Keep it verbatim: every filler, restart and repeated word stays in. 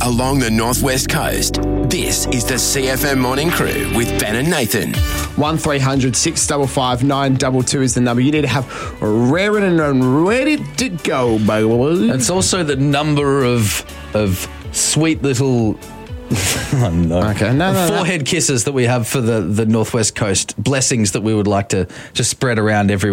along the northwest coast. This is the C F M Morning Crew with Ben and Nathan. one three hundred six five five nine two two is the number. You need to have raring and ready to go, baby. It's also the number of of sweet little oh no. Okay, no, no, forehead no. kisses that we have for the, the northwest coast. Blessings that we would like to just spread around everywhere.